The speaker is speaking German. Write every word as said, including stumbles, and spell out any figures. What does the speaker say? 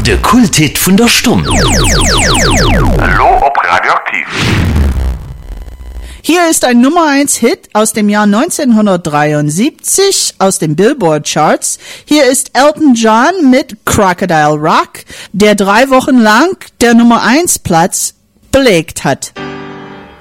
Der Kulthit von der Stunde. Hallo ob Radioaktiv. Hier ist ein Nummer eins Hit aus dem Jahr neunzehnhundertdreiundsiebzig aus den Billboard Charts. Hier ist Elton John mit Crocodile Rock, der drei Wochen lang der Nummer eins Platz belegt hat.